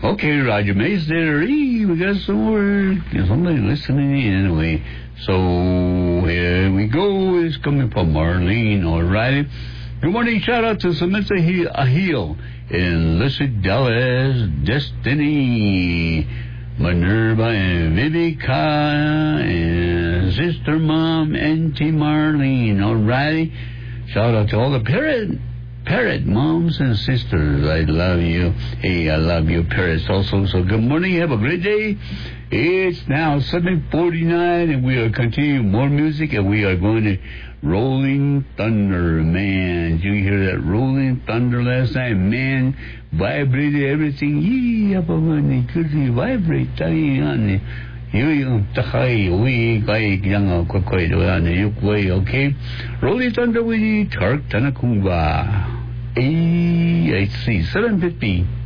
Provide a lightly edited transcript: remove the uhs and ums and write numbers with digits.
Okay, Roger Mays there. Hey, we got some more. Somebody listening in anyway. So here we go. It's coming from Marlene. All righty. Good morning. Shout out to Samantha Ahil in Lucid Dallas, Destiny, Minerva and Vivica and Sister Mom, Auntie Marlene. All righty. Shout out to all the Parrot moms and sisters. I love you. Hey, I love you, parrots also. So good morning. Have a great day. It's now 7:49 and we are continuing more music and we are going to Rolling Thunder. Man, did you hear that Rolling Thunder last night? Man, vibrated everything. Yee, up on the good vibrate. Okay? Rolling Thunder with you, Turk Tanakungwa. I see, 7:50.